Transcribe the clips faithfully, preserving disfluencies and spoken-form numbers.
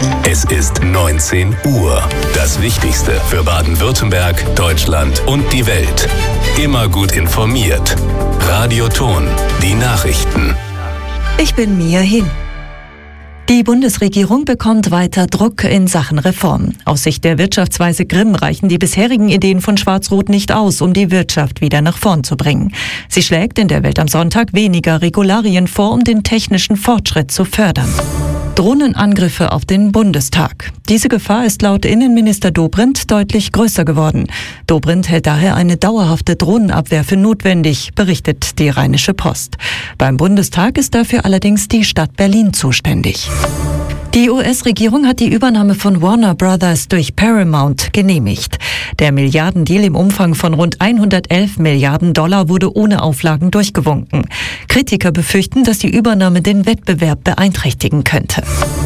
Es ist neunzehn Uhr. Das Wichtigste für Baden-Württemberg, Deutschland und die Welt. Immer gut informiert. Radio Ton, die Nachrichten. Ich bin Mia Hin. Die Bundesregierung bekommt weiter Druck in Sachen Reform. Aus Sicht der Wirtschaftsweise Grimm reichen die bisherigen Ideen von Schwarz-Rot nicht aus, um die Wirtschaft wieder nach vorn zu bringen. Sie schlägt in der Welt am Sonntag weniger Regularien vor, um den technischen Fortschritt zu fördern. Drohnenangriffe auf den Bundestag. Diese Gefahr ist laut Innenminister Dobrindt deutlich größer geworden. Dobrindt hält daher eine dauerhafte Drohnenabwehr für notwendig, berichtet die Rheinische Post. Beim Bundestag ist dafür allerdings die Stadt Berlin zuständig. Die U S-Regierung hat die Übernahme von Warner Brothers durch Paramount genehmigt. Der Milliardendeal im Umfang von rund hundertelf Milliarden Dollar wurde ohne Auflagen durchgewunken. Kritiker befürchten, dass die Übernahme den Wettbewerb beeinträchtigen könnte.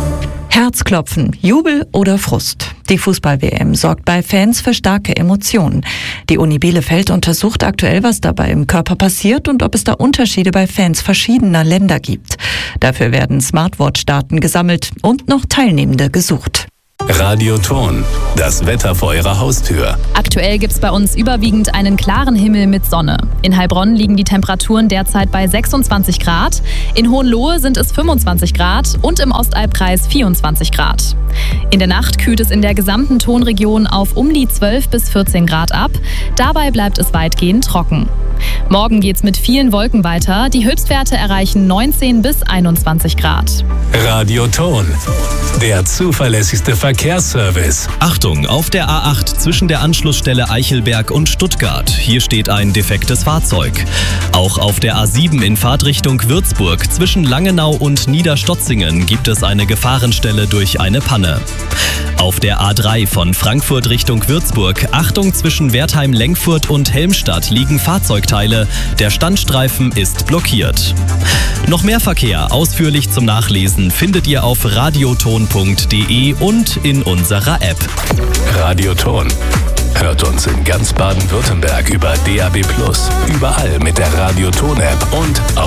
Herzklopfen, Jubel oder Frust? Die Fußball-W M sorgt bei Fans für starke Emotionen. Die Uni Bielefeld untersucht aktuell, was dabei im Körper passiert und ob es da Unterschiede bei Fans verschiedener Länder gibt. Dafür werden Smartwatch-Daten gesammelt und noch Teilnehmende gesucht. Radio Ton, das Wetter vor Ihrer Haustür. Aktuell gibt es bei uns überwiegend einen klaren Himmel mit Sonne. In Heilbronn liegen die Temperaturen derzeit bei sechsundzwanzig Grad, in Hohenlohe sind es fünfundzwanzig Grad und im Ostalbkreis vierundzwanzig Grad. In der Nacht kühlt es in der gesamten Tonregion auf um die zwölf bis vierzehn Grad ab. Dabei bleibt es weitgehend trocken. Morgen geht's mit vielen Wolken weiter. Die Höchstwerte erreichen neunzehn bis einundzwanzig Grad. Radio Ton, der zuverlässigste Verkehrsservice. Achtung, auf der A acht zwischen der Anschlussstelle Eichelberg und Stuttgart. Hier steht ein defektes Fahrzeug. Auch auf der A sieben in Fahrtrichtung Würzburg zwischen Langenau und Niederstotzingen gibt es eine Gefahrenstelle durch eine Panne. Auf der A drei von Frankfurt Richtung Würzburg, Achtung, zwischen Wertheim-Lengfurt und Helmstadt liegen Fahrzeugteile. Der Standstreifen ist blockiert. Noch mehr Verkehr ausführlich zum Nachlesen findet ihr auf radioton punkt de und in unserer App. Radio Ton. Hört uns in ganz Baden-Württemberg über D A B plus, überall mit der Radio Ton App und auf